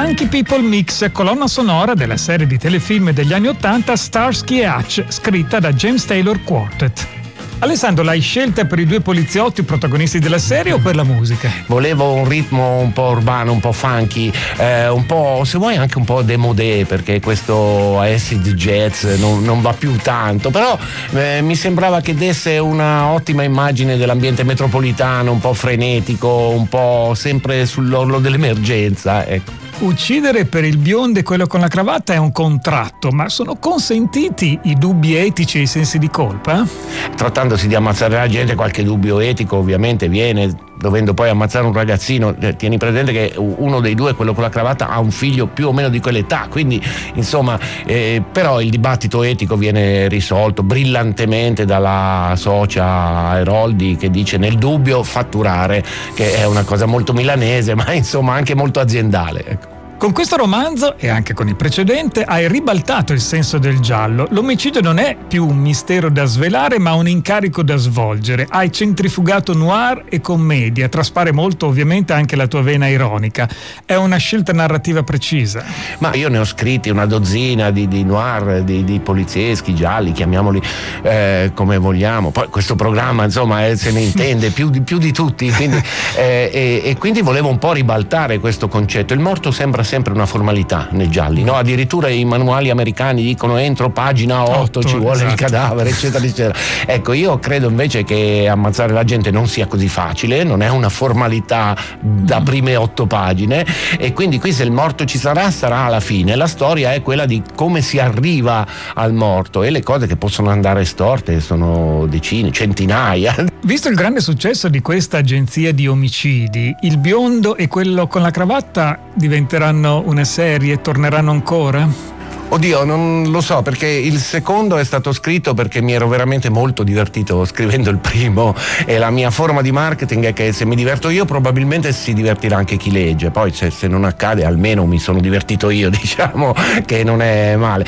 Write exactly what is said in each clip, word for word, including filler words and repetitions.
Funky People Mix, colonna sonora della serie di telefilm degli anni ottanta Starsky e Hutch, scritta da James Taylor Quartet. Alessandro, l'hai scelta per i due poliziotti protagonisti della serie o per la musica? Volevo un ritmo un po' urbano, un po' funky, eh, un po', se vuoi, anche un po' démodé, perché questo acid jazz non, non va più tanto, però eh, mi sembrava che desse una ottima immagine dell'ambiente metropolitano, un po' frenetico, un po' sempre sull'orlo dell'emergenza, ecco. Uccidere per il biondo e quello con la cravatta è un contratto, ma sono consentiti i dubbi etici e i sensi di colpa? Trattandosi di ammazzare la gente, qualche dubbio etico ovviamente viene, dovendo poi ammazzare un ragazzino. Tieni presente che uno dei due, quello con la cravatta, ha un figlio più o meno di quell'età, quindi insomma, eh, però il dibattito etico viene risolto brillantemente dalla socia Eroldi, che dice nel dubbio fatturare, che è una cosa molto milanese, ma insomma anche molto aziendale, ecco. Con questo romanzo, e anche con il precedente, hai ribaltato il senso del giallo. L'omicidio non è più un mistero da svelare, ma un incarico da svolgere. Hai centrifugato noir e commedia, traspare molto ovviamente anche la tua vena ironica. È una scelta narrativa precisa. Ma io ne ho scritti una dozzina di, di noir, di, di polizieschi, gialli, chiamiamoli eh, come vogliamo. Poi questo programma, insomma, eh, se ne intende più di, più di tutti, quindi, eh, e, e quindi volevo un po' ribaltare questo concetto. Il morto sembra sempre una formalità nei gialli, no? Addirittura i manuali americani dicono entro pagina otto ci vuole esatto. il cadavere, eccetera eccetera. Ecco, io credo invece che ammazzare la gente non sia così facile, non è una formalità da prime otto pagine, e quindi qui se il morto ci sarà, sarà alla fine. La storia è quella di come si arriva al morto, e le cose che possono andare storte sono decine, centinaia. Visto il grande successo di questa agenzia di omicidi, il biondo e quello con la cravatta diventeranno una serie, torneranno ancora? Oddio, non lo so, perché il secondo è stato scritto perché mi ero veramente molto divertito scrivendo il primo, e la mia forma di marketing è che se mi diverto io probabilmente si divertirà anche chi legge. Poi se, se non accade almeno mi sono divertito io, diciamo che non è male.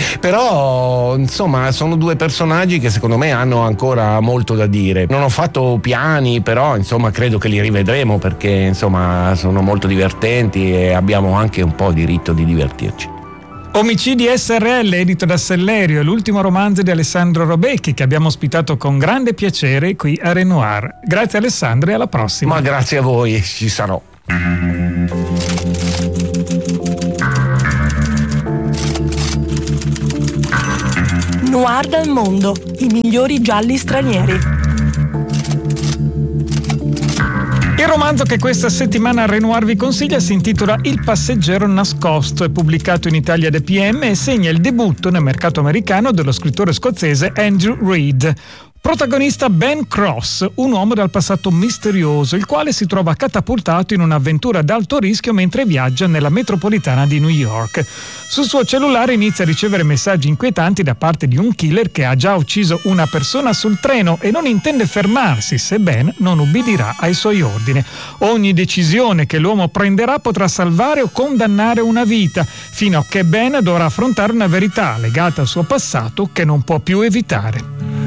Però insomma sono due personaggi che secondo me hanno ancora molto da dire. Non ho fatto piani, però insomma credo che li rivedremo, perché insomma sono molto divertenti e abbiamo anche un po' diritto di divertirci. Omicidi S R L, edito da Sellerio, è l'ultimo romanzo di Alessandro Robecchi, che abbiamo ospitato con grande piacere qui a Renoir. Grazie Alessandro e alla prossima. Ma grazie a voi, ci sarò. Noir dal mondo, i migliori gialli stranieri. Il romanzo che questa settimana Renoir vi consiglia si intitola Il passeggero nascosto, è pubblicato in Italia da P M e segna il debutto nel mercato americano dello scrittore scozzese Andrew Reid. Protagonista Ben Cross, un uomo dal passato misterioso, il quale si trova catapultato in un'avventura ad alto rischio mentre viaggia nella metropolitana di New York. Sul suo cellulare inizia a ricevere messaggi inquietanti da parte di un killer che ha già ucciso una persona sul treno e non intende fermarsi se Ben non ubbidirà ai suoi ordini. Ogni decisione che l'uomo prenderà potrà salvare o condannare una vita, fino a che Ben dovrà affrontare una verità legata al suo passato che non può più evitare.